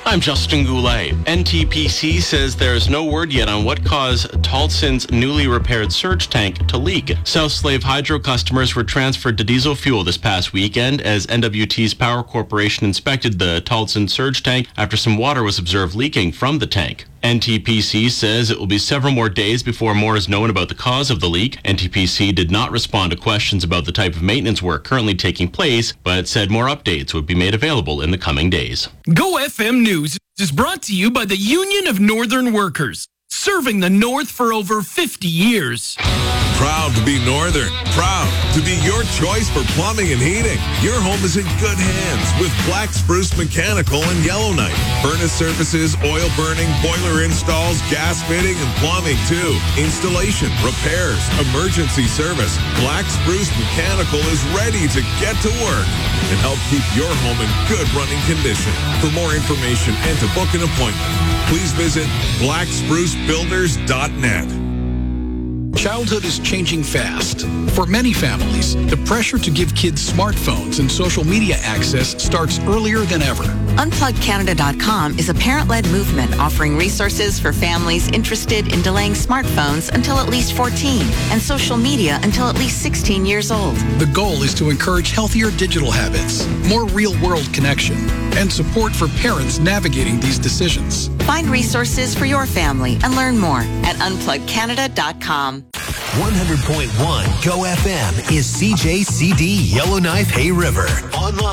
I'm Justin Goulet. NTPC says there's no word yet on what caused Tolson's newly repaired surge tank to leak. South Slave Hydro customers were transferred to diesel fuel this past weekend as NWT's Power Corporation inspected the Tolson surge tank after some water was observed leaking from the tank. NTPC says it will be several more days before more is known about the cause of the leak. NTPC did not respond to questions about the type of maintenance work currently taking place, but said more updates would be made available in the coming days. Go FM News is brought to you by the Union of Northern Workers, serving the North for over 50 years. Proud to be Northern. Proud to be your choice for plumbing and heating. Your home is in good hands with Black Spruce Mechanical and Yellowknife. Furnace services, oil burning, boiler installs, gas fitting, and plumbing too. Installation, repairs, emergency service. Black Spruce Mechanical is ready to get to work and help keep your home in good running condition. For more information and to book an appointment, please visit blacksprucebuilders.net. Childhood is changing fast. For many families, the pressure to give kids smartphones and social media access starts earlier than ever. UnplugCanada.com is a parent-led movement offering resources for families interested in delaying smartphones until at least 14 and social media until at least 16 years old. The goal is to encourage healthier digital habits, more real-world connection, and support for parents navigating these decisions. Find resources for your family and learn more at UnplugCanada.com. 100.1 Go FM is CJCD Yellowknife Hay River. Online.